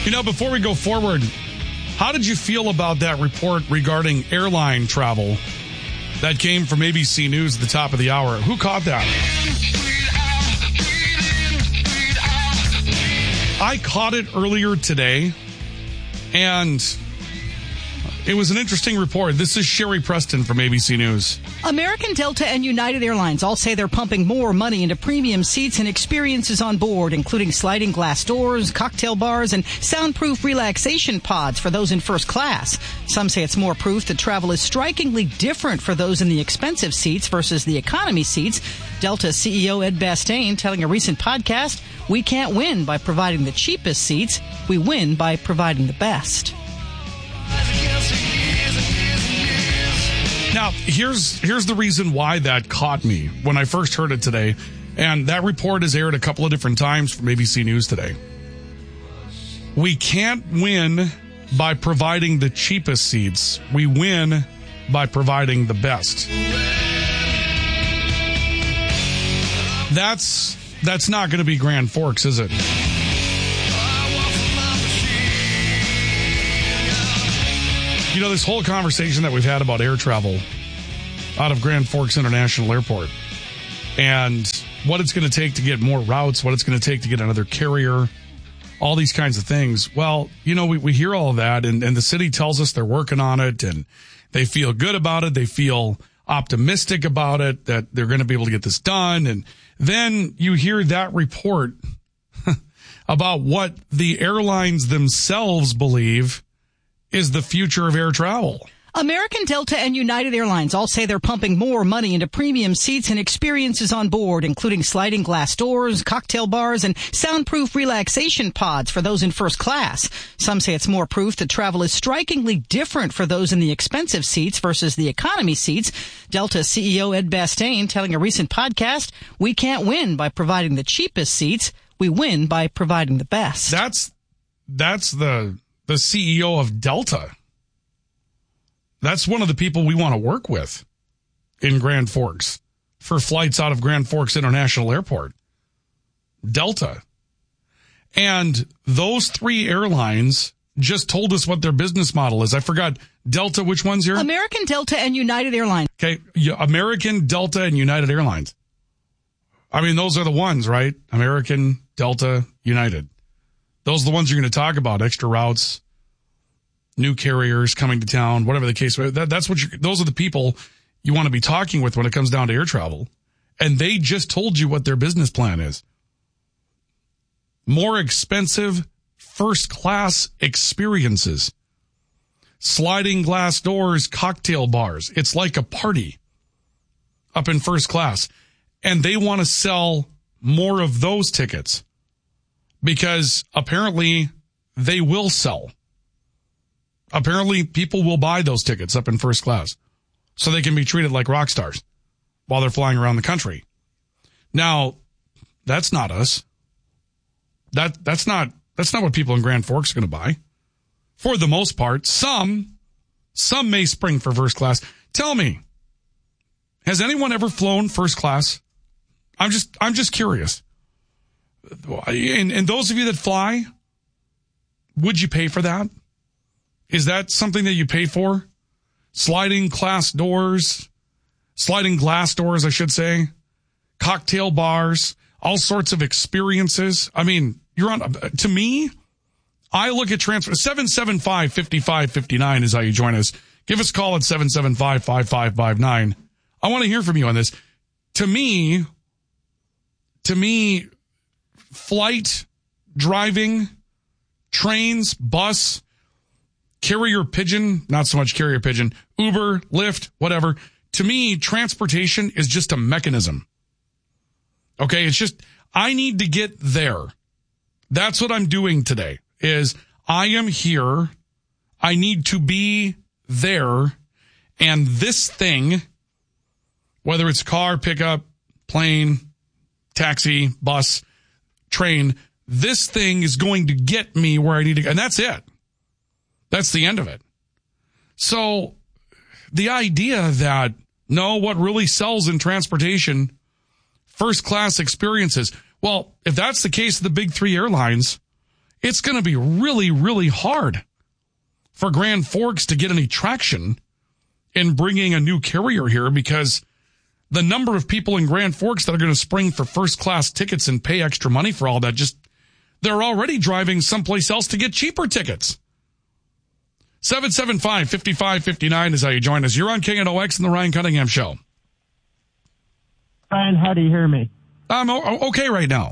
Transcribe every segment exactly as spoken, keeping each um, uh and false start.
You know, before we go forward, how did you feel about that report regarding airline travel that came from A B C News at the top of the hour? Who caught that? I caught it earlier today, and it was an interesting report. This is Sherry Preston from A B C News. American, Delta, and United Airlines all say they're pumping more money into premium seats and experiences on board, including sliding glass doors, cocktail bars, and soundproof relaxation pods for those in first class. Some say it's more proof that travel is strikingly different for those in the expensive seats versus the economy seats. Delta C E O Ed Bastain telling a recent podcast, "We can't win by providing the cheapest seats. We win by providing the best." Now, here's here's the reason why that caught me when I first heard it today. And that report is aired a couple of different times from A B C News today. We can't win by providing the cheapest seats. We win by providing the best. That's that's not going to be Grand Forks, is it? You know, this whole conversation that we've had about air travel out of Grand Forks International Airport and what it's going to take to get more routes, what it's going to take to get another carrier, all these kinds of things. Well, you know, we, we hear all of that, and, and the city tells us they're working on it, and they feel good about it. They feel optimistic about it, that they're going to be able to get this done. And then you hear that report about what the airlines themselves believe is the future of air travel. American, Delta, and United Airlines all say they're pumping more money into premium seats and experiences on board, including sliding glass doors, cocktail bars, and soundproof relaxation pods for those in first class. Some say it's more proof that travel is strikingly different for those in the expensive seats versus the economy seats. Delta C E O Ed Bastain telling a recent podcast, "We can't win by providing the cheapest seats. We win by providing the best." That's, that's the... the C E O of Delta. That's one of the people we want to work with in Grand Forks for flights out of Grand Forks International Airport. Delta. And those three airlines just told us what their business model is. I forgot. Delta, which one's here? American, Delta, and United Airlines. Okay. American, Delta, and United Airlines. I mean, those are the ones, right? American, Delta, United. Those are the ones you're going to talk about, extra routes, new carriers coming to town, whatever the case. That, that's what you, those are the people you want to be talking with when it comes down to air travel. And they just told you what their business plan is. More expensive first class experiences. Sliding glass doors, cocktail bars. It's like a party up in first class. And they want to sell more of those tickets, because apparently they will sell. Apparently people will buy those tickets up in first class so they can be treated like rock stars while they're flying around the country. Now, that's not us. That that's not that's not what people in Grand Forks are going to buy. For the most part, some some may spring for first class. Tell me, has anyone ever flown first class? I'm just I'm just curious. And, and those of you that fly, would you pay for that? Is that something that you pay for? Sliding glass doors, sliding glass doors, I should say, cocktail bars, all sorts of experiences. I mean, you're on, to me, I look at transfer, seven seven five, five five five nine is how you join us. Give us a call at seven seven five, five five five nine. I want to hear from you on this. To me, to me, flight, driving, trains, bus, carrier pigeon, not so much carrier pigeon, Uber, Lyft, whatever. To me, transportation is just a mechanism. Okay, it's just, I need to get there. That's what I'm doing today, is I am here. I need to be there. And this thing, whether it's car, pickup, plane, taxi, bus, train, this thing is going to get me where I need to go. And that's it. That's the end of it. So the idea that, no, what really sells in transportation, first class experiences. Well, if that's the case of the big three airlines, it's going to be really, really hard for Grand Forks to get any traction in bringing a new carrier here, because the number of people in Grand Forks that are going to spring for first class tickets and pay extra money for all that, just, they're already driving someplace else to get cheaper tickets. seven seven five, five five five nine is how you join us. You're on K N O X and the Ryan Cunningham Show. Ryan, how do you hear me? I'm okay right now.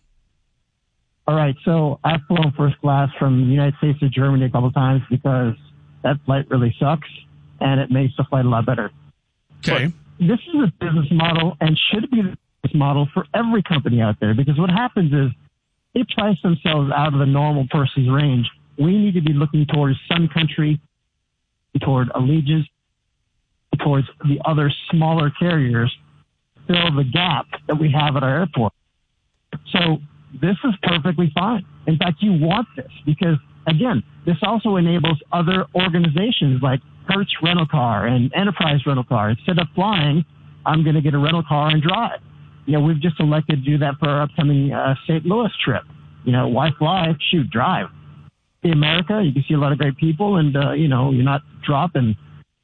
All right, so I've flown first class from the United States to Germany a couple times because that flight really sucks, and it makes the flight a lot better. Okay. But this is a business model and should be the business model for every company out there, because what happens is they price themselves out of the normal person's range. We need to be looking towards Sun Country, toward Allegiant, towards the other smaller carriers, fill the gap that we have at our airport. So this is perfectly fine. In fact, you want this because, again, this also enables other organizations like Hertz Rental Car and Enterprise Rental Car. Instead of flying, I'm going to get a rental car and drive. You know, we've just elected to do that for our upcoming uh, Saint Louis trip. You know, why fly? Shoot, drive. In America, you can see a lot of great people, and, uh, you know, you're not dropping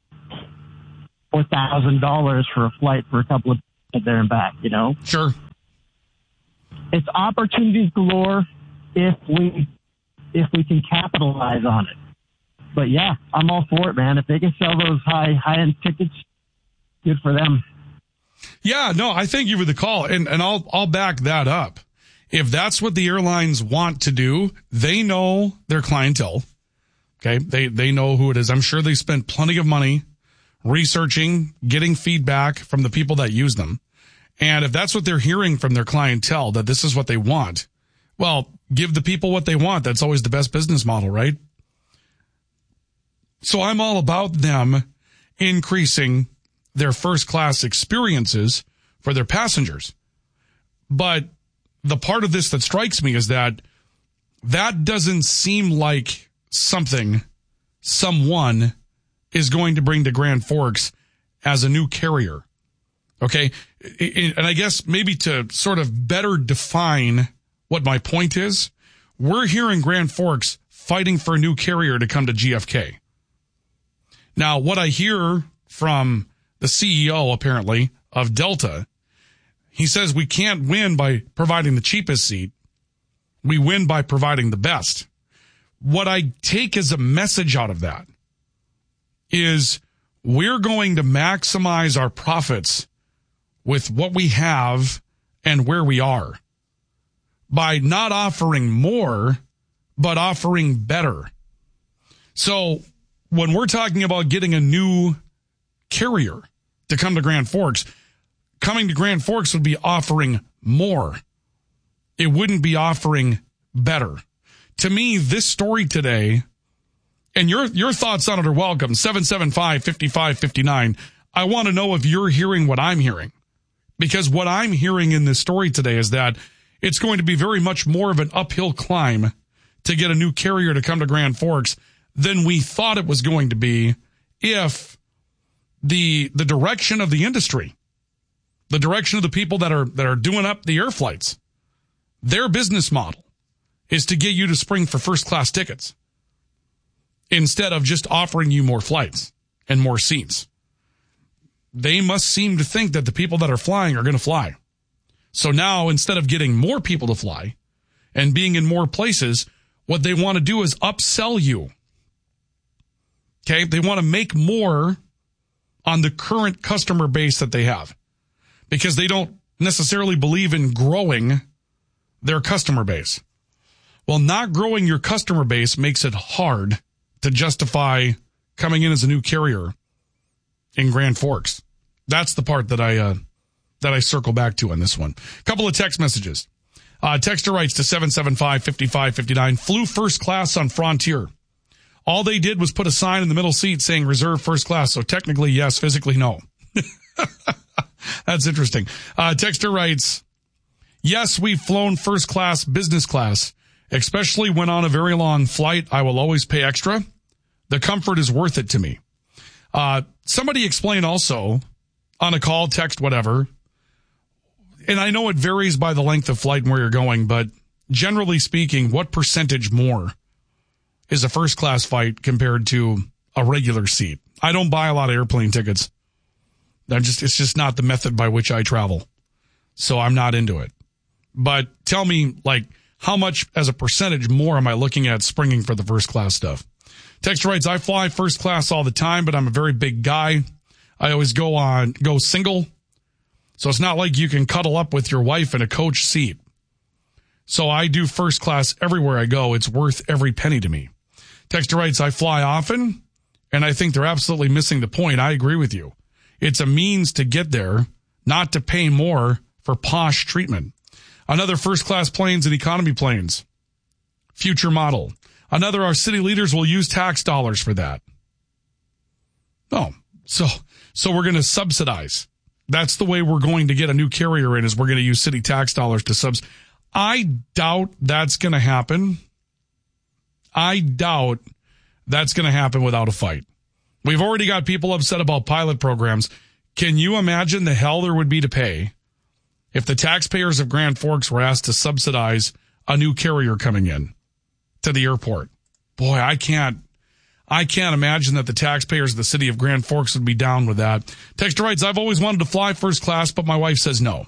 four thousand dollars for a flight for a couple of days there and back, you know? Sure. It's opportunities galore if we if we can capitalize on it. But yeah, I'm all for it, man. If they can sell those high high end tickets, good for them. Yeah, no, I thank you for the call, and and I'll I'll back that up. If that's what the airlines want to do, they know their clientele. Okay, they they know who it is. I'm sure they spent plenty of money researching, getting feedback from the people that use them. And if that's what they're hearing from their clientele, that this is what they want, well, give the people what they want. That's always the best business model, right? So I'm all about them increasing their first class experiences for their passengers. But the part of this that strikes me is that that doesn't seem like something someone is going to bring to Grand Forks as a new carrier. Okay. And I guess maybe to sort of better define what my point is, we're here in Grand Forks fighting for a new carrier to come to G F K. Now, what I hear from the C E O, apparently, of Delta, he says we can't win by providing the cheapest seat. We win by providing the best. What I take as a message out of that is we're going to maximize our profits with what we have and where we are by not offering more, but offering better. So when we're talking about getting a new carrier to come to Grand Forks, coming to Grand Forks would be offering more. It wouldn't be offering better. To me, this story today, and your your thoughts on it are welcome, seven seven five, five five five nine. I want to know if you're hearing what I'm hearing. Because what I'm hearing in this story today is that it's going to be very much more of an uphill climb to get a new carrier to come to Grand Forks than we thought it was going to be if the the direction of the industry, the direction of the people that are that are doing up the air flights, their business model is to get you to spring for first class tickets instead of just offering you more flights and more seats. They must seem to think that the people that are flying are going to fly. So now, instead of getting more people to fly and being in more places, what they want to do is upsell you. Okay? They want to make more on the current customer base that they have because they don't necessarily believe in growing their customer base. Well, not growing your customer base makes it hard to justify coming in as a new carrier in Grand Forks. That's the part that I uh, that I circle back to on this one. Couple of text messages. Uh, texter writes to seven seven five, five five five nine. Flew first class on Frontier. All they did was put a sign in the middle seat saying reserve first class. So technically, yes. Physically, no. That's interesting. Uh, texter writes, yes, we've flown first class, business class, especially when on a very long flight. I will always pay extra. The comfort is worth it to me. Uh, somebody explain also on a call, text, whatever. And I know it varies by the length of flight and where you're going, but generally speaking, what percentage more is a first class flight compared to a regular seat? I don't buy a lot of airplane tickets. I just, it's just not the method by which I travel. So I'm not into it. But tell me, like, how much as a percentage more am I looking at springing for the first class stuff? Texter writes, I fly first class all the time, but I'm a very big guy. I always go on, go single. So it's not like you can cuddle up with your wife in a coach seat. So I do first class everywhere I go. It's worth every penny to me. Texter writes, I fly often, and I think they're absolutely missing the point. I agree with you. It's a means to get there, not to pay more for posh treatment. Another first class planes and economy planes. Future model. Another, our city leaders will use tax dollars for that. Oh, so, so we're going to subsidize. That's the way we're going to get a new carrier in, is we're going to use city tax dollars to subs. I doubt that's going to happen. I doubt that's going to happen without a fight. We've already got people upset about pilot programs. Can you imagine the hell there would be to pay if the taxpayers of Grand Forks were asked to subsidize a new carrier coming in to the airport? Boy, I can't, I can't imagine that the taxpayers of the city of Grand Forks would be down with that. Texter writes, I've always wanted to fly first class, but my wife says no.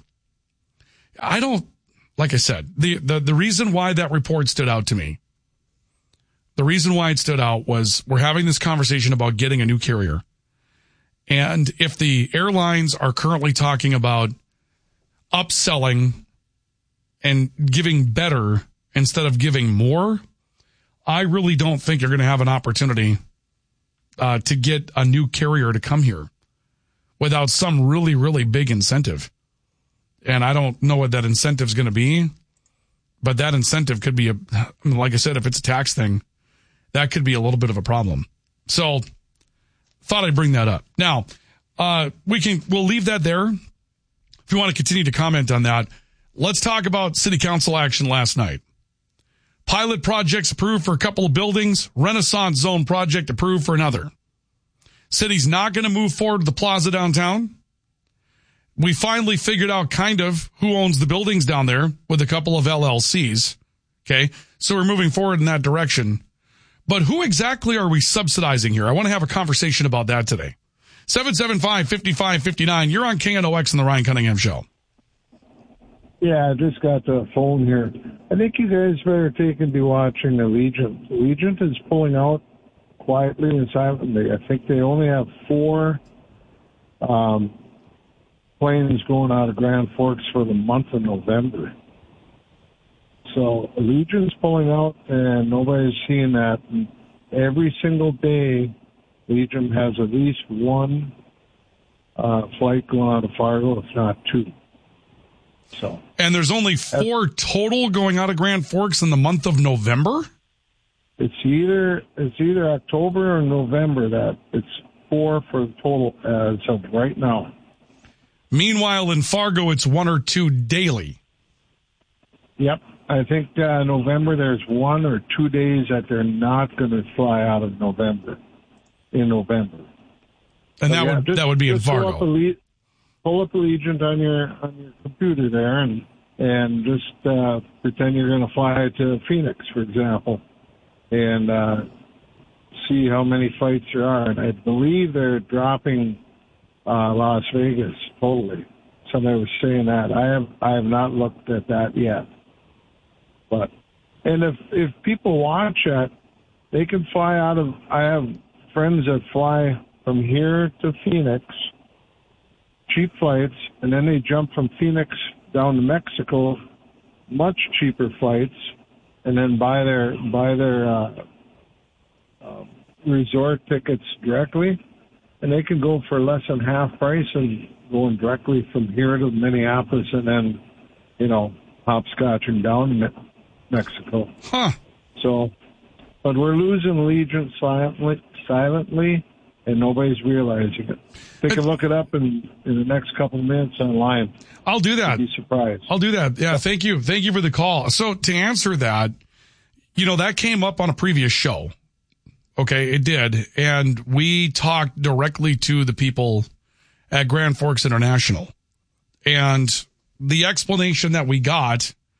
I don't, like I said, the, the, the reason why that report stood out to me, the reason why it stood out was we're having this conversation about getting a new carrier. And if the airlines are currently talking about upselling and giving better instead of giving more, I really don't think you're going to have an opportunity uh, to get a new carrier to come here without some really, really big incentive. And I don't know what that incentive is going to be, but that incentive could be, a, like I said, if it's a tax thing, that could be a little bit of a problem. So thought I'd bring that up. Now, uh, we can, we'll leave that there. If you want to continue to comment on that, let's talk about city council action last night. Pilot projects approved for a couple of buildings. Renaissance Zone project approved for another. City's not going to move forward with the plaza downtown. We finally figured out kind of who owns the buildings down there with a couple of L L Cs. Okay. So we're moving forward in that direction. But who exactly are we subsidizing here? I want to have a conversation about that today. seven seven five, five five five nine. You're on K N O X and the Ryan Cunningham Show. Yeah, I just got the phone here. I think you guys better take and be watching Allegiant. Allegiant is pulling out quietly and silently. I think they only have four um, planes going out of Grand Forks for the month of November. So Allegiant's pulling out, and nobody's seeing that. And every single day, Allegiant has at least one uh, flight going out of Fargo, if not two. So, and there's only four total going out of Grand Forks in the month of November? It's either it's either October or November. That it's four for the total as of right now. Meanwhile, in Fargo, it's one or two daily. Yep. I think uh, November there's one or two days that they're not going to fly out of November, in November. And so, that yeah, would just, that would be in Fargo. Pull up, Alle- pull up Allegiant on your on your computer there, and and just uh, pretend you're going to fly to Phoenix, for example, and uh, see how many flights there are. And I believe they're dropping uh, Las Vegas totally. Somebody was saying that. I have I have not looked at that yet. But and if if people watch that, they can fly out of. I have friends that fly from here to Phoenix, cheap flights, and then they jump from Phoenix down to Mexico, much cheaper flights, and then buy their buy their uh, uh, resort tickets directly, and they can go for less than half price and going directly from here to Minneapolis, and then you know hopscotching down to Mexico. Huh. So, but we're losing Allegiant silently, silently, and nobody's realizing it. They can look it up in, in the next couple of minutes online. I'll do that. You'd be surprised. I'll do that. Yeah, thank you. Thank you for the call. So to answer that, you know, that came up on a previous show. Okay, it did. And we talked directly to the people at Grand Forks International. And the explanation that we got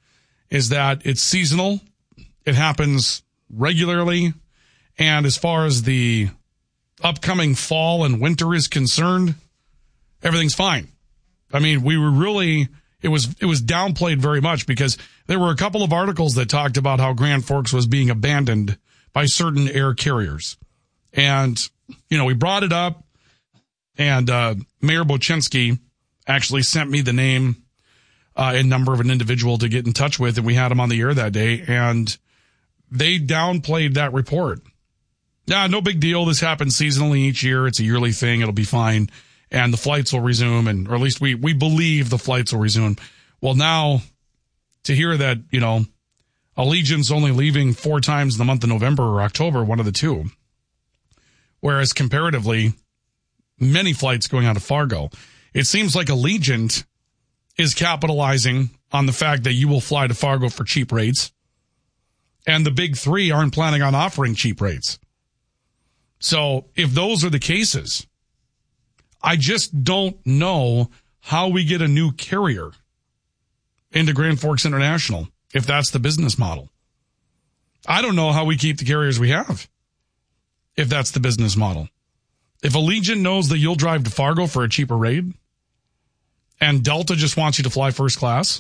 is that it's seasonal. It happens regularly. And as far as the upcoming fall and winter is concerned, everything's fine. I mean, we were really, it was, it was downplayed very much because there were a couple of articles that talked about how Grand Forks was being abandoned by certain air carriers. And, you know, we brought it up, and uh, Mayor Boczynski actually sent me the name uh, and number of an individual to get in touch with, and we had him on the air that day, and they downplayed that report. Yeah, no big deal. This happens seasonally each year. It's a yearly thing. It'll be fine. And the flights will resume, and or at least we, we believe the flights will resume. Well, now to hear that, you know, Allegiant's only leaving four times in the month of November or October, one of the two, whereas comparatively, many flights going out of Fargo. It seems like Allegiant is capitalizing on the fact that you will fly to Fargo for cheap rates, and the big three aren't planning on offering cheap rates. So if those are the cases, I just don't know how we get a new carrier into Grand Forks International if that's the business model. I don't know how we keep the carriers we have if that's the business model. If Allegiant knows that you'll drive to Fargo for a cheaper rate and Delta just wants you to fly first class,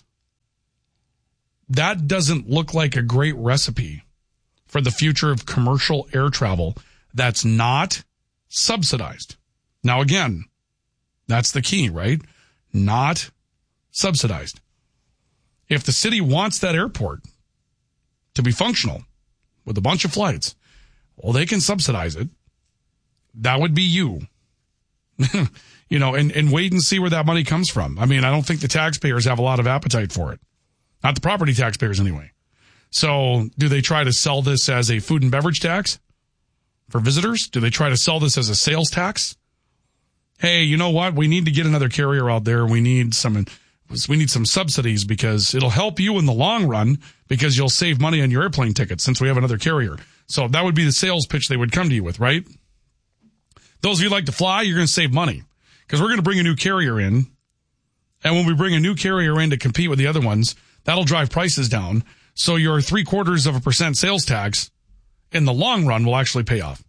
that doesn't look like a great recipe for the future of commercial air travel that's not subsidized. Now, again, that's the key, right? Not subsidized. If the city wants that airport to be functional with a bunch of flights, well, they can subsidize it. That would be you. You know, and, and wait and see where that money comes from. I mean, I don't think the taxpayers have a lot of appetite for it. Not the property taxpayers anyway. So do they try to sell this as a food and beverage tax for visitors? Do they try to sell this as a sales tax? Hey, you know what? We need to get another carrier out there. We need some, we need some subsidies because it'll help you in the long run because you'll save money on your airplane tickets since we have another carrier. So that would be the sales pitch they would come to you with, right? Those of you who like to fly, you're going to save money because we're going to bring a new carrier in. And when we bring a new carrier in to compete with the other ones, that'll drive prices down. So your three quarters of a percent sales tax in the long run will actually pay off.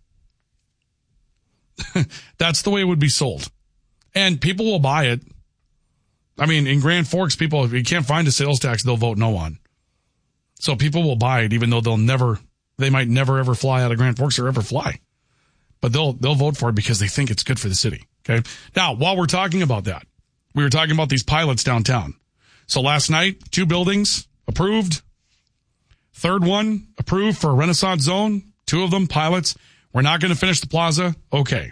That's the way it would be sold. And people will buy it. I mean, in Grand Forks, people, if you can't find a sales tax, they'll vote no on. So people will buy it even though they'll never, they might never ever fly out of Grand Forks or ever fly. But they'll, they'll vote for it because they think it's good for the city. Okay. Now, while we're talking about that, we were talking about these pilots downtown. So last night, two buildings approved. Third one approved for a Renaissance Zone. Two of them pilots. We're not going to finish the plaza. Okay.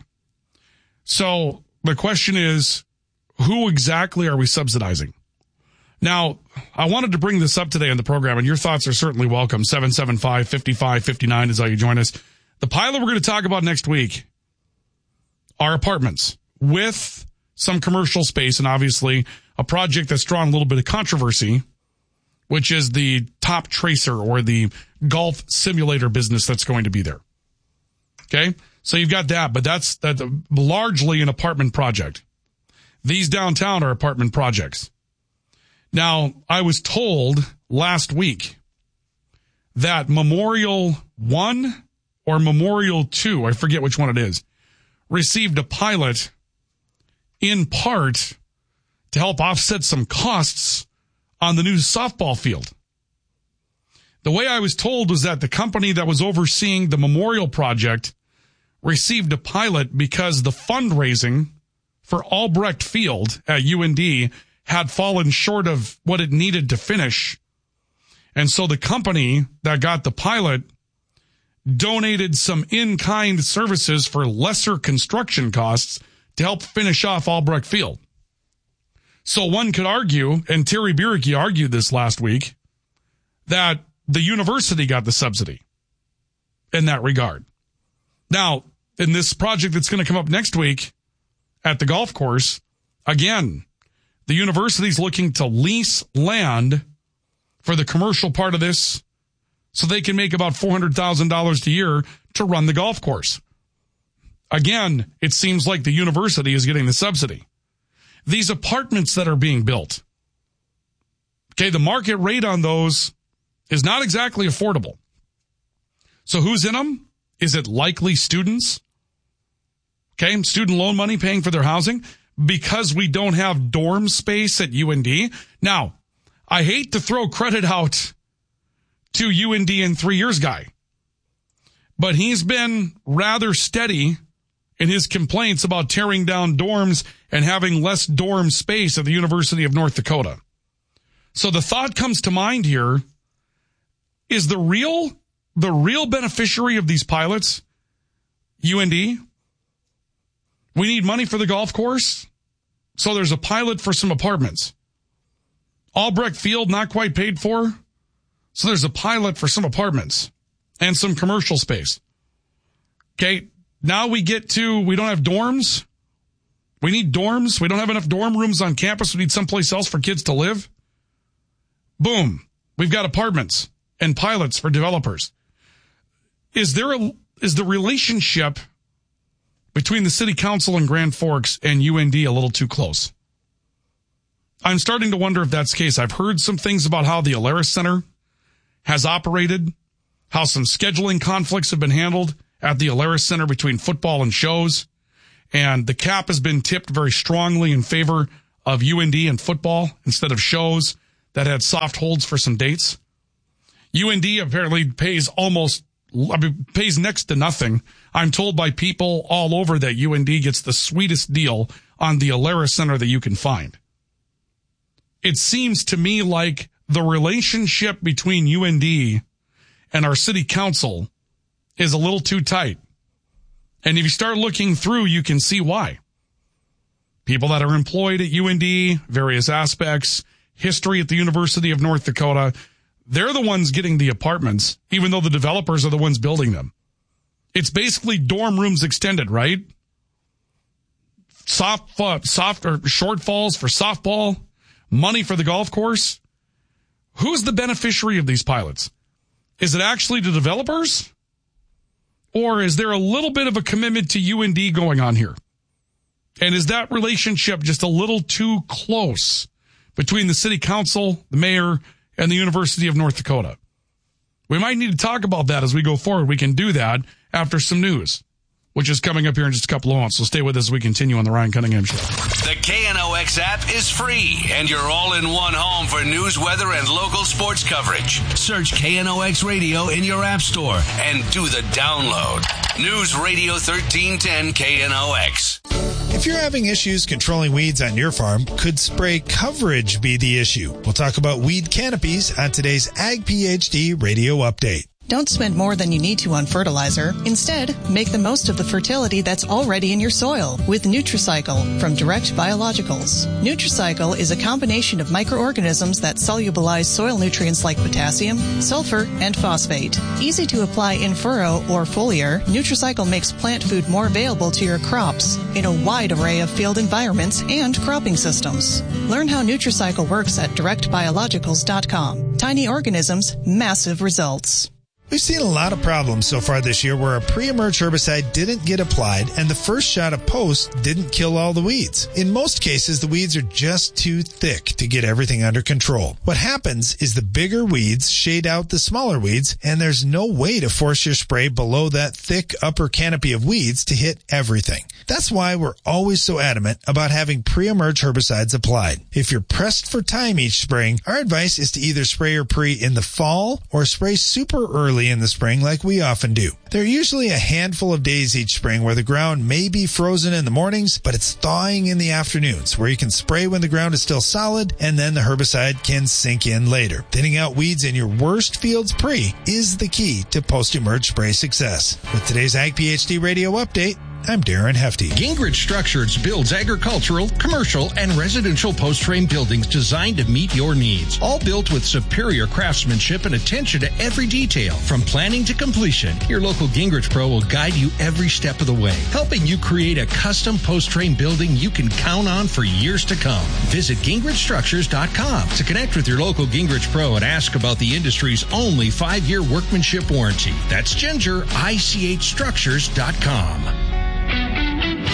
So the question is, who exactly are we subsidizing? Now, I wanted to bring this up today on the program, and your thoughts are certainly welcome. seven seven five, five five five nine is how you join us. The pilot we're going to talk about next week are apartments with some commercial space and obviously a project that's drawn a little bit of controversy, which is the Top Tracer or the golf simulator business that's going to be there. Okay, so you've got that, but that's that largely an apartment project. These downtown are apartment projects. Now, I was told last week that Memorial One or Memorial Two, I forget which one it is, received a pilot in part to help offset some costs on the new softball field. The way I was told was that the company that was overseeing the Memorial project received a pilot because the fundraising for Albrecht Field at U N D had fallen short of what it needed to finish. And so the company that got the pilot donated some in-kind services for lesser construction costs to help finish off Albrecht Field. So one could argue, and Terry Bierke argued this last week, that the university got the subsidy in that regard. Now, in this project that's going to come up next week at the golf course, again, the university's looking to lease land for the commercial part of this so they can make about four hundred thousand dollars a year to run the golf course. Again, it seems like the university is getting the subsidy. These apartments that are being built, okay, the market rate on those is not exactly affordable. So who's in them? Is it likely students? Okay, student loan money paying for their housing because we don't have dorm space at U N D. Now, I hate to throw credit out to U N D in three years guy, but he's been rather steady in his complaints about tearing down dorms and having less dorm space at the University of North Dakota. So the thought comes to mind here, is the real, the real beneficiary of these pilots U N D? We need money for the golf course, so there's a pilot for some apartments. Albrecht Field not quite paid for, so there's a pilot for some apartments and some commercial space. Okay, now we get to, we don't have dorms. We need dorms. We don't have enough dorm rooms on campus. We need someplace else for kids to live. Boom. We've got apartments and pilots for developers. Is there a, is the relationship between the city council in Grand Forks and U N D a little too close? I'm starting to wonder if that's the case. I've heard some things about how the Alaris Center has operated, how some scheduling conflicts have been handled at the Alaris Center between football and shows, and the cap has been tipped very strongly in favor of U N D and football instead of shows that had soft holds for some dates. U N D apparently pays almost, I mean, pays next to nothing. I'm told by people all over that U N D gets the sweetest deal on the Alaris Center that you can find. It seems to me like the relationship between U N D and our city council is a little too tight. And if you start looking through, you can see why. People that are employed at U N D, various aspects, history at the University of North Dakota, they're the ones getting the apartments, even though the developers are the ones building them. It's basically dorm rooms extended, right? Soft, uh, soft or shortfalls for softball, money for the golf course. Who's the beneficiary of these pilots? Is it actually the developers? Or is there a little bit of a commitment to U N D going on here? And is that relationship just a little too close between the city council, the mayor, and the University of North Dakota? We might need to talk about that as we go forward. We can do that after some news, which is coming up here in just a couple of months. So stay with us as we continue on the Ryan Cunningham Show. The K N O X app is free, and you're all in one home for news, weather, and local sports coverage. Search K N O X Radio in your app store and do the download. News Radio thirteen ten K N O X. If you're having issues controlling weeds on your farm, could spray coverage be the issue? We'll talk about weed canopies on today's Ag PhD Radio Update. Don't spend more than you need to on fertilizer. Instead, make the most of the fertility that's already in your soil with Nutricycle from Direct Biologicals. Nutricycle is a combination of microorganisms that solubilize soil nutrients like potassium, sulfur, and phosphate. Easy to apply in furrow or foliar, Nutricycle makes plant food more available to your crops in a wide array of field environments and cropping systems. Learn how Nutricycle works at direct biologicals dot com. Tiny organisms, massive results. We've seen a lot of problems so far this year where a pre-emerge herbicide didn't get applied and the first shot of Post didn't kill all the weeds. In most cases, the weeds are just too thick to get everything under control. What happens is the bigger weeds shade out the smaller weeds, and there's no way to force your spray below that thick upper canopy of weeds to hit everything. That's why we're always so adamant about having pre-emerge herbicides applied. If you're pressed for time each spring, our advice is to either spray your pre in the fall or spray super early in the spring like we often do. There are usually a handful of days each spring where the ground may be frozen in the mornings, but it's thawing in the afternoons where you can spray when the ground is still solid and then the herbicide can sink in later. Thinning out weeds in your worst fields pre is the key to post-emerge spray success. With today's Ag PhD Radio Update, I'm Darren Hefty. Gingrich Structures builds agricultural, commercial, and residential post-frame buildings designed to meet your needs. All built with superior craftsmanship and attention to every detail. From planning to completion, your local Gingrich Pro will guide you every step of the way, helping you create a custom post-frame building you can count on for years to come. Visit gingrich structures dot com to connect with your local Gingrich Pro and ask about the industry's only five-year workmanship warranty. That's ginger I C H structures dot com.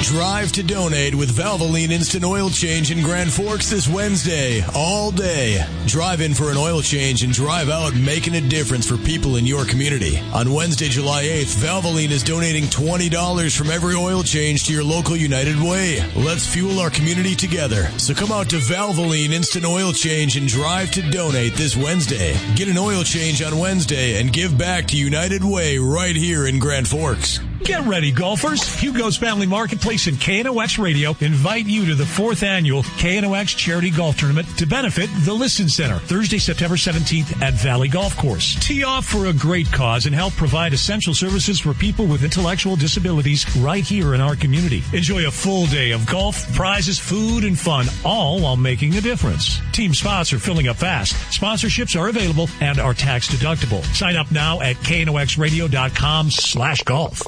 Drive to donate with Valvoline Instant Oil Change in Grand Forks this Wednesday, all day. Drive in for an oil change and drive out making a difference for people in your community. On Wednesday, July eighth, Valvoline is donating twenty dollars from every oil change to your local United Way. Let's fuel our community together. So come out to Valvoline Instant Oil Change and drive to donate this Wednesday. Get an oil change on Wednesday and give back to United Way right here in Grand Forks. Get ready, golfers. Hugo's Family Marketplace and K N O X Radio invite you to the fourth annual K N O X Charity Golf Tournament to benefit the Listen Center, Thursday, September seventeenth at Valley Golf Course. Tee off for a great cause and help provide essential services for people with intellectual disabilities right here in our community. Enjoy a full day of golf, prizes, food, and fun, all while making a difference. Team spots are filling up fast. Sponsorships are available and are tax deductible. Sign up now at K N O X radio dot com slash golf.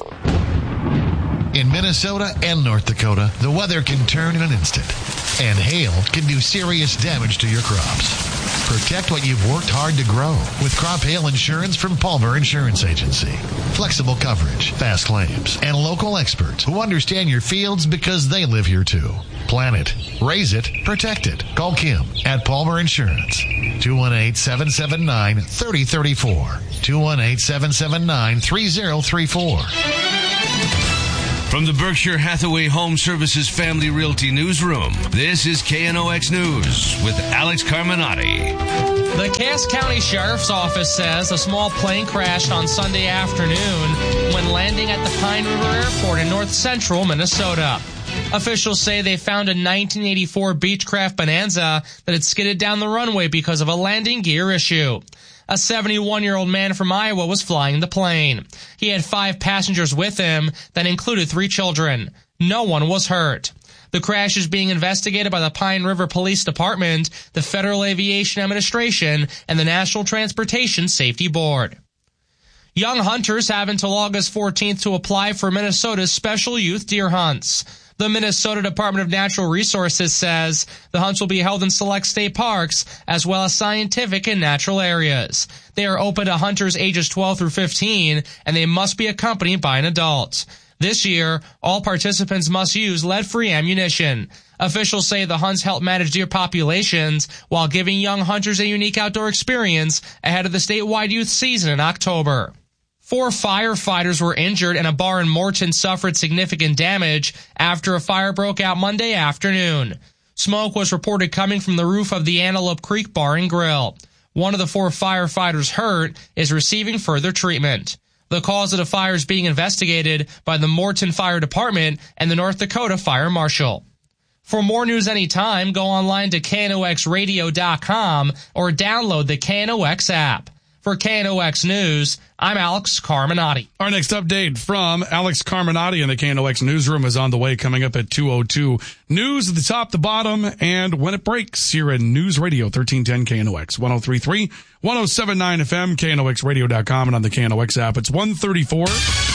In Minnesota and North Dakota, the weather can turn in an instant, and hail can do serious damage to your crops. Protect what you've worked hard to grow with crop hail insurance from Palmer Insurance Agency. Flexible coverage, fast claims, and local experts who understand your fields because they live here too. Plan it, raise it, protect it. Call Kim at Palmer Insurance. two one eight, seven seven nine, three zero three four. two one eight, seven seven nine, three zero three four. From the Berkshire Hathaway Home Services Family Realty Newsroom, this is K N O X News with Alex Carminati. The Cass County Sheriff's Office says a small plane crashed on Sunday afternoon when landing at the Pine River Airport in north central Minnesota. Officials say they found a nineteen eighty-four Beechcraft Bonanza that had skidded down the runway because of a landing gear issue. A seventy-one-year-old man from Iowa was flying the plane. He had five passengers with him that included three children. No one was hurt. The crash is being investigated by the Pine River Police Department, the Federal Aviation Administration, and the National Transportation Safety Board. Young hunters have until August fourteenth to apply for Minnesota's special youth deer hunts. The Minnesota Department of Natural Resources says the hunts will be held in select state parks as well as scientific and natural areas. They are open to hunters ages twelve through fifteen, and they must be accompanied by an adult. This year, all participants must use lead-free ammunition. Officials say the hunts help manage deer populations while giving young hunters a unique outdoor experience ahead of the statewide youth season in October. Four firefighters were injured and a bar in Morton suffered significant damage after a fire broke out Monday afternoon. Smoke was reported coming from the roof of the Antelope Creek Bar and Grill. One of the four firefighters hurt is receiving further treatment. The cause of the fire is being investigated by the Morton Fire Department and the North Dakota Fire Marshal. For more news anytime, go online to K N O X radio dot com or download the K N O X app. For K N O X News, I'm Alex Carminati. Our next update from Alex Carminati in the K N O X newsroom is on the way, coming up at two oh two. News at the top, the bottom, and when it breaks here in News Radio thirteen ten K N O X, one oh three point three, one oh seven point nine F M, K N O X radio dot com, and on the K N O X app. It's one thirty-four.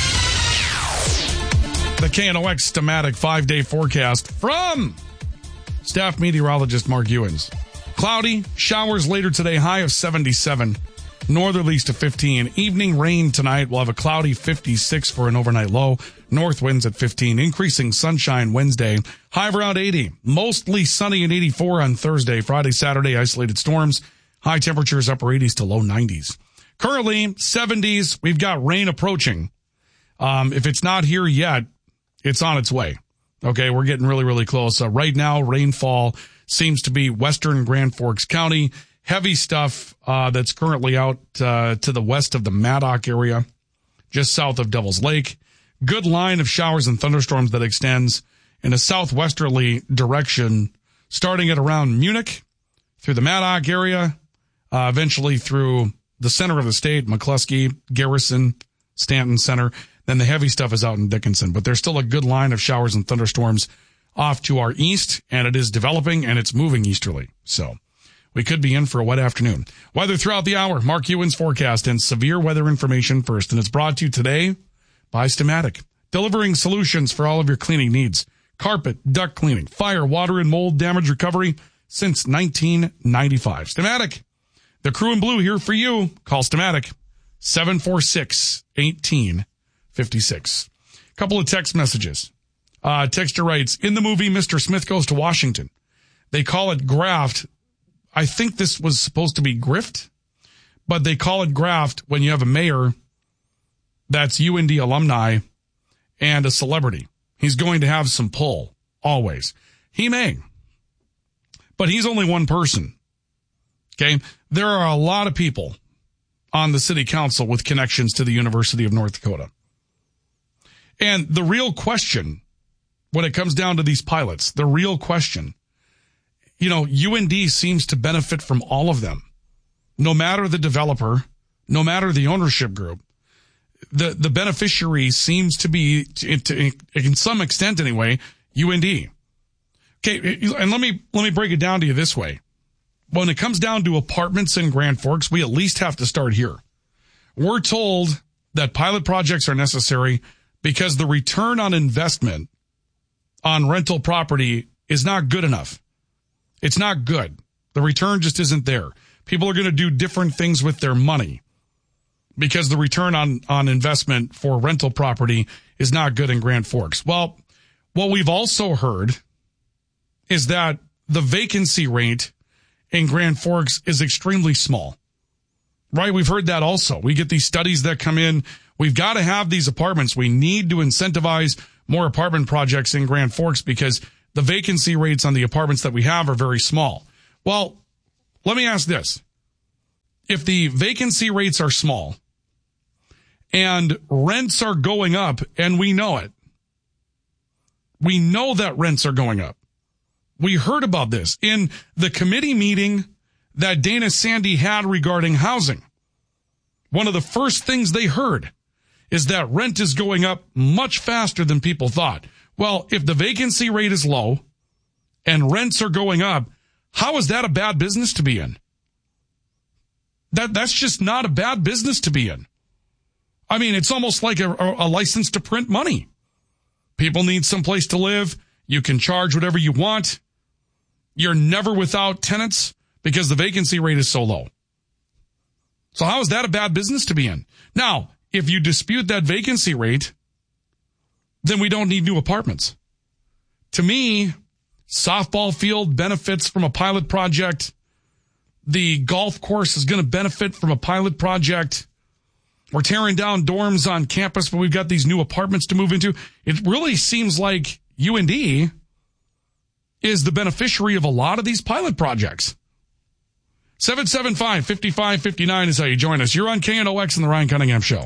The K N O X Stamatic five-day forecast from staff meteorologist Mark Ewens. Cloudy, showers later today, high of seventy-seven. Northerlies to fifteen. Evening rain tonight. We'll have a cloudy fifty-six for an overnight low. North winds at fifteen. Increasing sunshine Wednesday. High of around eighty. Mostly sunny and eighty-four on Thursday. Friday, Saturday, isolated storms. High temperatures upper eighties to low nineties. Currently, seventies. We've got rain approaching. Um, if it's not here yet, it's on its way. Okay, we're getting really, really close. Uh, right now, rainfall seems to be western Grand Forks County. Heavy stuff uh, that's currently out uh, to the west of the Maddock area, just south of Devil's Lake. Good line of showers and thunderstorms that extends in a southwesterly direction, starting at around Munich, through the Maddock area, uh, eventually through the center of the state, McCluskey, Garrison, Stanton Center. Then the heavy stuff is out in Dickinson. But there's still a good line of showers and thunderstorms off to our east, and it is developing, and it's moving easterly. So we could be in for a wet afternoon. Weather throughout the hour, Mark Ewens forecast and severe weather information first. And it's brought to you today by Stamatic, delivering solutions for all of your cleaning needs. Carpet, duct cleaning, fire, water, and mold damage recovery since nineteen ninety-five. Stamatic, the crew in blue here for you. Call Stamatic, seven four six, one eight five six. Couple of text messages. Uh, texter writes, in the movie Mister Smith Goes to Washington, they call it graft. I think this was supposed to be grift, but they call it graft when you have a mayor that's U N D alumni and a celebrity. He's going to have some pull, always. He may, but he's only one person. Okay? There are a lot of people on the city council with connections to the University of North Dakota. And the real question, when it comes down to these pilots, the real question, you know, U N D seems to benefit from all of them. No matter the developer, no matter the ownership group, the, the beneficiary seems to be, to, to, in some extent anyway, U N D. Okay, and let me, let me break it down to you this way. When it comes down to apartments in Grand Forks, we at least have to start here. We're told that pilot projects are necessary because the return on investment on rental property is not good enough. It's not good. The return just isn't there. People are going to do different things with their money because the return on, on investment for rental property is not good in Grand Forks. Well, what we've also heard is that the vacancy rate in Grand Forks is extremely small, right? We've heard that also. We get these studies that come in. We've got to have these apartments. We need to incentivize more apartment projects in Grand Forks because the vacancy rates on the apartments that we have are very small. Well, let me ask this. If the vacancy rates are small and rents are going up, and we know it, we know that rents are going up. We heard about this in the committee meeting that Dana Sandy had regarding housing. One of the first things they heard is that rent is going up much faster than people thought. Well, if the vacancy rate is low and rents are going up, how is that a bad business to be in? That that's just not a bad business to be in. I mean, it's almost like a, a license to print money. People need some place to live. You can charge whatever you want. You're never without tenants because the vacancy rate is so low. So how is that a bad business to be in? Now, if you dispute that vacancy rate, then we don't need new apartments. To me, softball field benefits from a pilot project. The golf course is going to benefit from a pilot project. We're tearing down dorms on campus, but we've got these new apartments to move into. It really seems like U N D is the beneficiary of a lot of these pilot projects. seven seven five, five five five nine is how you join us. You're on K N O X and the Ryan Cunningham Show.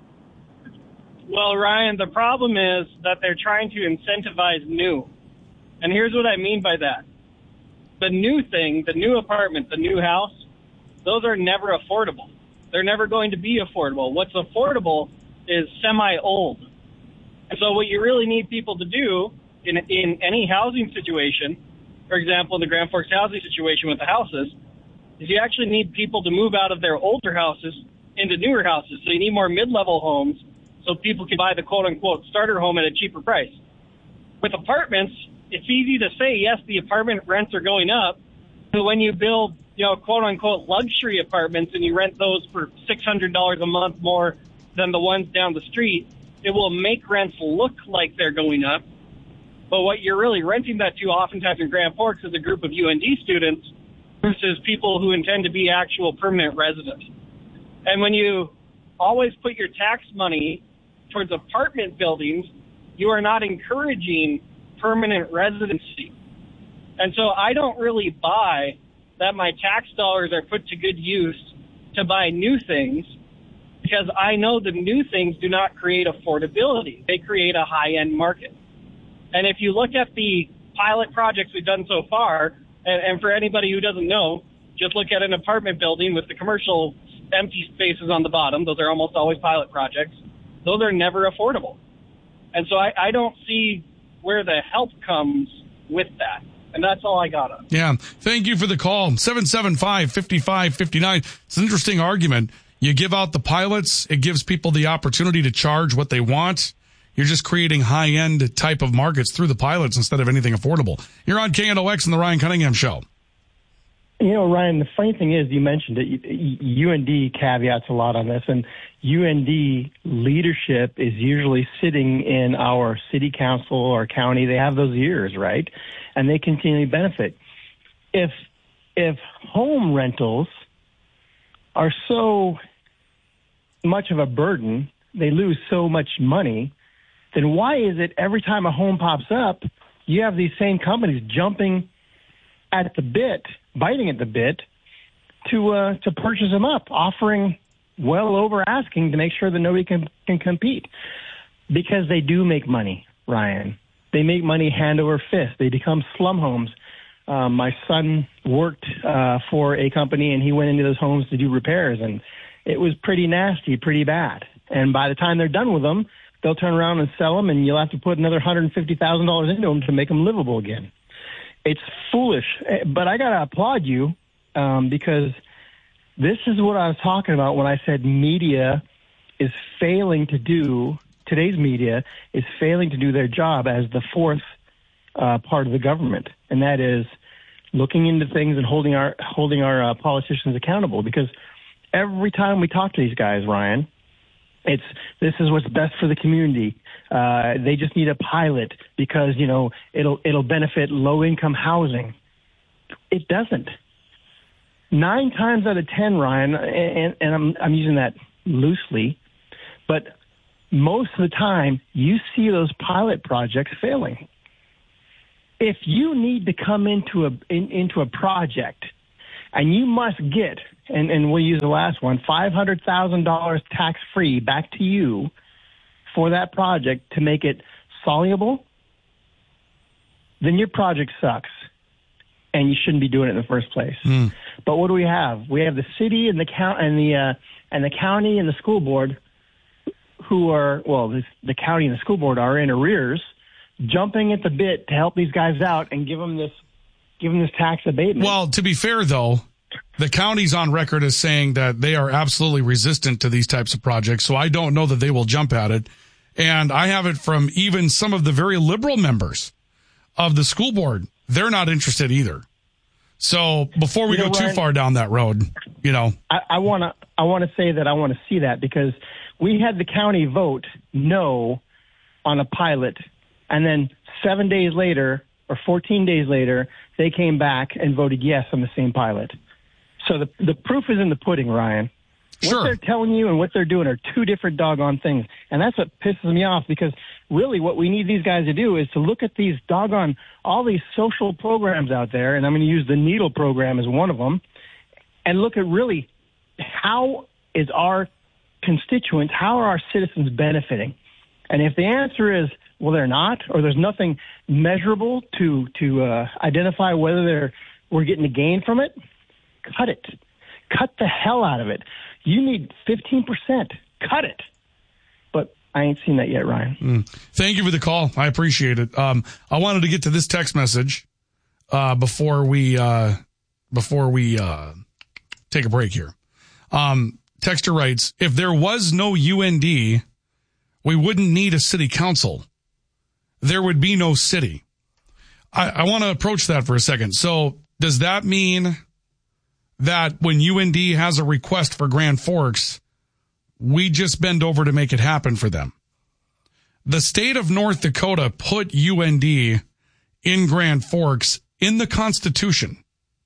Well, Ryan, the problem is that they're trying to incentivize new. And here's what I mean by that. The new thing, the new apartment, the new house, those are never affordable. They're never going to be affordable. What's affordable is semi-old. And so what you really need people to do in in any housing situation, for example, in the Grand Forks housing situation with the houses, is you actually need people to move out of their older houses into newer houses. So you need more mid-level homes so people can buy the quote-unquote starter home at a cheaper price. With apartments, it's easy to say, yes, the apartment rents are going up, but when you build, you know, quote-unquote luxury apartments and you rent those for six hundred dollars a month more than the ones down the street, it will make rents look like they're going up. But what you're really renting that to oftentimes in Grand Forks is a group of U N D students versus people who intend to be actual permanent residents. And when you always put your tax money towards apartment buildings, you are not encouraging permanent residency. And so I don't really buy that my tax dollars are put to good use to buy new things, because I know the new things do not create affordability. They create a high-end market. And if you look at the pilot projects we've done so far, and, and for anybody who doesn't know, just look at an apartment building with the commercial empty spaces on the bottom. Those are almost always pilot projects. Those are never affordable. And so I, I don't see where the help comes with that. And that's all I got on. Yeah. Thank you for the call. seven seven five, five five five nine. It's an interesting argument. You give out the pilots. It gives people the opportunity to charge what they want. You're just creating high-end type of markets through the pilots instead of anything affordable. You're on K N O X and the Ryan Cunningham Show. You know, Ryan, the funny thing is, you mentioned it, U N D caveats a lot on this, and U N D leadership is usually sitting in our city council or county. They have those ears, right? And they continually benefit. If if home rentals are so much of a burden, they lose so much money, then why is it every time a home pops up, you have these same companies jumping at the bit, biting at the bit, to uh, to purchase them up, offering well over asking to make sure that nobody can, can compete? Because they do make money, Ryan. They make money hand over fist. They become slum homes. Um, my son worked uh, for a company, and he went into those homes to do repairs, and it was pretty nasty, pretty bad. And by the time they're done with them, they'll turn around and sell them, and you'll have to put another one hundred fifty thousand dollars into them to make them livable again. It's foolish, but I got to applaud you um, because this is what I was talking about when I said media is failing to do, today's media is failing to do their job as the fourth uh, part of the government, and that is looking into things and holding our holding our uh, politicians accountable. Because every time we talk to these guys, Ryan, it's this is what's best for the community. Uh, they just need a pilot because, you know, it'll it'll benefit low-income housing. It doesn't. Nine times out of ten, Ryan, and, and I'm I'm using that loosely, but most of the time you see those pilot projects failing. If you need to come into a in, into a project and you must get, and, and we'll use the last one, five hundred thousand dollars tax-free back to you for that project to make it soluble, then your project sucks, and you shouldn't be doing it in the first place. Mm. But what do we have? We have the city and the count and the uh, and the county and the school board, who are well, the, the county and the school board are in arrears, jumping at the bit to help these guys out and give them this give them this tax abatement. Well, to be fair, though, the county's on record as saying that they are absolutely resistant to these types of projects, so I don't know that they will jump at it. And I have it from even some of the very liberal members of the school board. They're not interested either. So before we you know, go Ryan, too far down that road, you know. I want to I want to say that I want to see that because we had the county vote no on a pilot, and then seven days later or fourteen days later, they came back and voted yes on the same pilot. So the the proof is in the pudding, Ryan. Sure. What they're telling you and what they're doing are two different doggone things. And that's what pisses me off because really what we need these guys to do is to look at these doggone, all these social programs out there, and I'm going to use the Needle program as one of them, and look at really how is our constituents, how are our citizens benefiting? And if the answer is, well, they're not, or there's nothing measurable to, to uh, identify whether they're we're getting a gain from it, cut it. Cut the hell out of it. You need fifteen percent. Cut it. But I ain't seen that yet, Ryan. Mm. Thank you for the call. I appreciate it. Um, I wanted to get to this text message uh, before we uh, before we uh, take a break here. Um, texter writes, if there was no U N D, we wouldn't need a city council. There would be no city. I, I want to approach that for a second. So does that mean that when U N D has a request for Grand Forks, we just bend over to make it happen for them? The state of North Dakota put U N D in Grand Forks in the Constitution.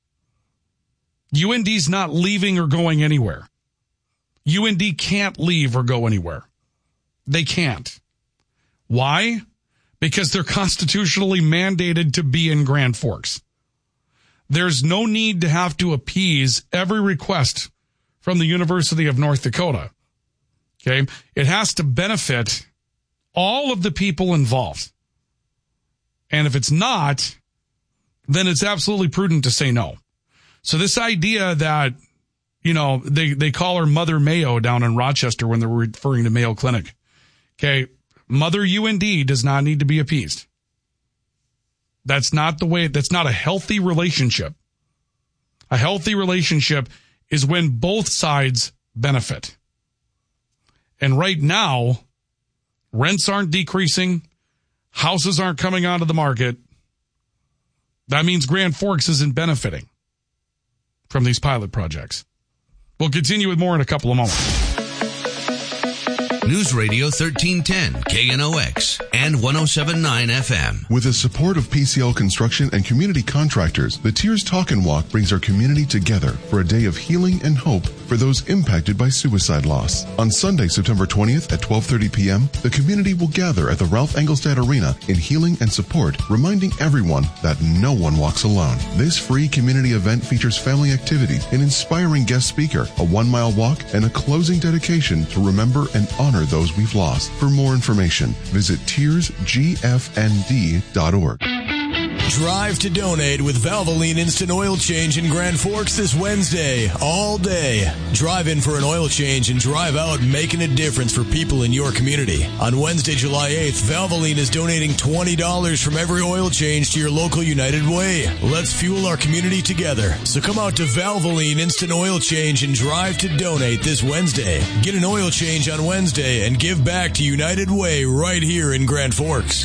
U N D's not leaving or going anywhere. U N D can't leave or go anywhere. They can't. Why? Because they're constitutionally mandated to be in Grand Forks. There's no need to have to appease every request from the University of North Dakota. Okay? It has to benefit all of the people involved. And if it's not, then it's absolutely prudent to say no. So this idea that, you know, they, they call her Mother Mayo down in Rochester when they're referring to Mayo Clinic. Okay? Mother U N D does not need to be appeased. That's not the way, that's not a healthy relationship. A healthy relationship is when both sides benefit. And right now, rents aren't decreasing. Houses aren't coming onto the market. That means Grand Forks isn't benefiting. from these pilot projects. We'll continue with more in a couple of moments. News Radio thirteen ten, K N O X, and one oh seven point nine F M. With the support of P C L Construction and community contractors, the Tears Talk and Walk brings our community together for a day of healing and hope for those impacted by suicide loss. On Sunday, September twentieth at twelve thirty p.m., the community will gather at the Ralph Engelstad Arena in healing and support, reminding everyone that no one walks alone. This free community event features family activities, an inspiring guest speaker, a one-mile walk, and a closing dedication to remember and honor those we've lost. For more information, visit tears g f n d dot org. Drive to donate with Valvoline Instant Oil Change in Grand Forks this Wednesday, all day. Drive in for an oil change and drive out making a difference for people in your community. On Wednesday, July eighth, Valvoline is donating twenty dollars from every oil change to your local United Way. Let's fuel our community together. So come out to Valvoline Instant Oil Change and drive to donate this Wednesday. Get an oil change on Wednesday and give back to United Way right here in Grand Forks.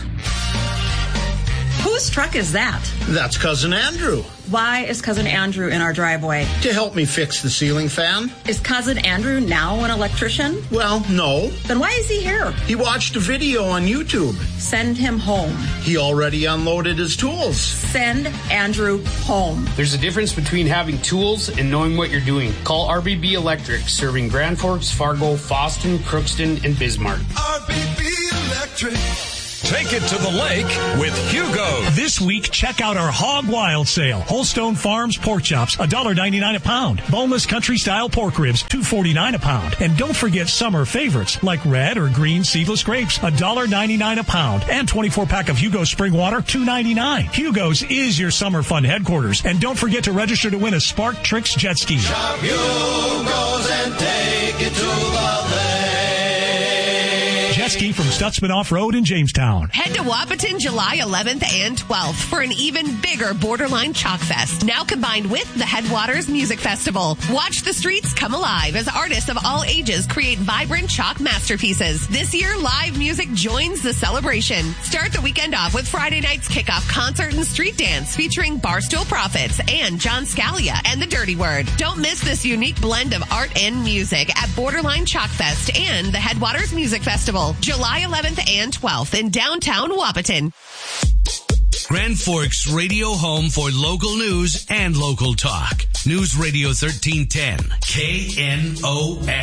Whose truck is that? That's Cousin Andrew. Why is Cousin Andrew in our driveway? To help me fix the ceiling fan. Is Cousin Andrew now an electrician? Well, no. Then why is he here? He watched a video on YouTube. Send him home. He already unloaded his tools. Send Andrew home. There's a difference between having tools and knowing what you're doing. Call R B B Electric, serving Grand Forks, Fargo, Fosston, Crookston, and Bismarck. R B B Electric. Take it to the lake with Hugo. This week, check out our Hog Wild sale. Holstone Farms pork chops, one dollar ninety-nine a pound. Boneless country-style pork ribs, two forty-nine a pound. And don't forget summer favorites like red or green seedless grapes, one dollar ninety-nine a pound. And twenty-four pack of Hugo's Spring Water, two ninety-nine. Hugo's is your summer fun headquarters. And don't forget to register to win a Spark Tricks jet ski. Shop Hugo's and take it to the lake. Jet ski from Stutzman Off-Road in Jamestown. Head to Wahpeton July eleventh and twelfth for an even bigger Borderline Chalk Fest, now combined with the Headwaters Music Festival. Watch the streets come alive as artists of all ages create vibrant chalk masterpieces. This year, live music joins the celebration. Start the weekend off with Friday night's kickoff concert and street dance featuring Barstool Prophets and John Scalia and the Dirty Word. Don't miss this unique blend of art and music at Borderline Chalk Fest and the Headwaters Music Festival. July eleventh and twelfth in downtown Wahpeton. Grand Forks radio home for local news and local talk. News Radio thirteen ten, K N O X.